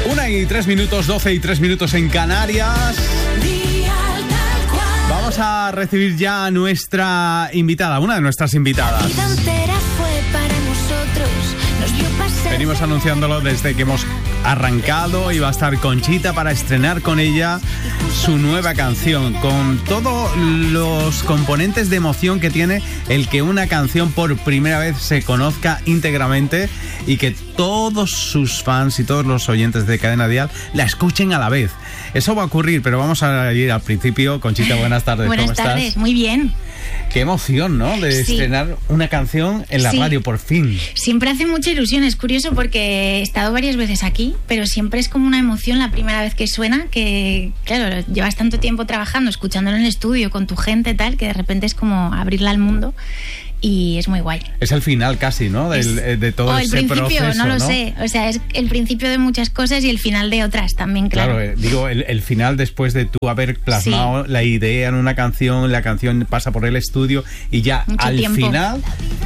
1:03, 12:03 en Canarias. Vamos a recibir ya a nuestra invitada, una de nuestras invitadas. Venimos anunciándolo desde que hemos arrancado y va a estar Conchita para estrenar con ella su nueva canción, con todos los componentes de emoción que tiene el que una canción por primera vez se conozca íntegramente y que todos sus fans y todos los oyentes de Cadena Dial la escuchen a la vez. Eso va a ocurrir, pero vamos a ir al principio. Conchita, buenas tardes. Buenas tardes, estás? Muy bien. Qué emoción, ¿no? De estrenar una canción en la radio, por fin. Siempre hace mucha ilusión, es curioso porque he estado varias veces aquí, pero siempre es como una emoción la primera vez que suena, que claro, llevas tanto tiempo trabajando, escuchándolo en el estudio con tu gente tal, que de repente es como abrirla al mundo. Y es muy guay. Es el final casi, ¿no? De todo ese proceso. O el principio, no lo sé. O sea, es el principio de muchas cosas y el final de otras también, claro. Claro, digo, el final después de tú haber plasmado la idea en una canción, la canción pasa por el estudio y ya mucho al tiempo. Final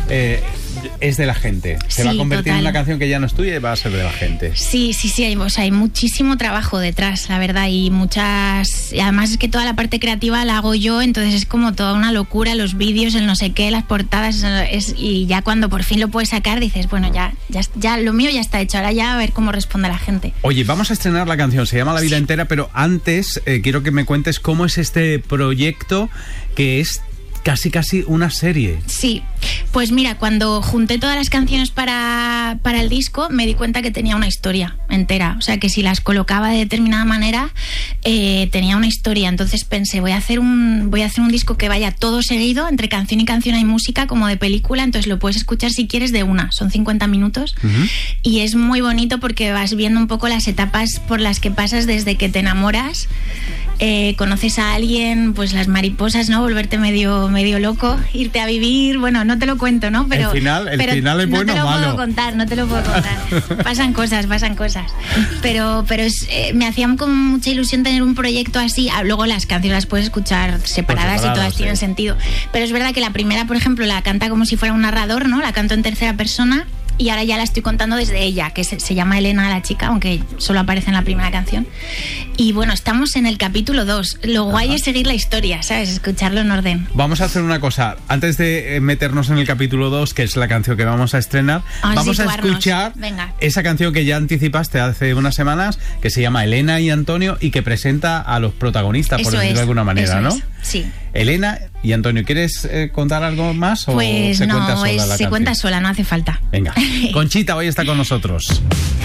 es de la gente. Se va a convertir en una canción que ya no es tuya y va a ser de la gente. Sí, hay muchísimo trabajo detrás, la verdad, y muchas... Y además es que toda la parte creativa la hago yo, entonces es como toda una locura, los vídeos, el no sé qué, las portadas, y ya cuando por fin lo puedes sacar dices, bueno, ya lo mío ya está hecho, ahora ya a ver cómo responde la gente. Oye, vamos a estrenar la canción, se llama La Vida Entera, pero antes quiero que me cuentes cómo es este proyecto que es casi una serie. Sí, pues mira, cuando junté todas las canciones para el disco me di cuenta que tenía una historia entera, o sea que si las colocaba de determinada manera tenía una historia, entonces pensé voy a hacer un disco que vaya todo seguido, entre canción y canción hay música como de película, entonces lo puedes escuchar si quieres de una, son 50 minutos y es muy bonito porque vas viendo un poco las etapas por las que pasas desde que te enamoras, conoces a alguien, pues las mariposas, ¿no? Volverte medio loco, irte a vivir, bueno, no te lo cuento, ¿no? Pero el final es bueno o malo. No te lo puedo contar. Pasan cosas. Pero me hacía como mucha ilusión tener un proyecto así. Luego las canciones las puedes escuchar separadas y todas tienen sentido. Pero es verdad que la primera, por ejemplo, la canta como si fuera un narrador, ¿no? La canto en tercera persona. Y ahora ya la estoy contando desde ella, que se llama Elena la chica, aunque solo aparece en la primera canción. Y bueno, estamos en el capítulo 2. Lo guay es seguir la historia, ¿sabes? Escucharlo en orden. Vamos a hacer una cosa. Antes de meternos en el capítulo 2, que es la canción que vamos a estrenar, vamos a escuchar esa canción que ya anticipaste hace unas semanas, que se llama Elena y Antonio y que presenta a los protagonistas, por decirlo de alguna manera, ¿no? Sí. Elena y Antonio, ¿quieres contar algo más o pues se cuenta sola la canción? Se cuenta sola, no hace falta. Venga, Conchita hoy está con nosotros.